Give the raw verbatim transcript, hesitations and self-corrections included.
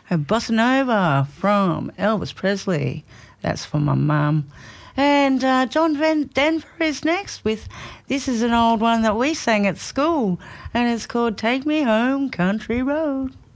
A Bossa Nova from Elvis Presley. That's for my mum. And uh, John Van Denver is next with, this is an old one that we sang at school, and it's called Take Me Home, Country Road.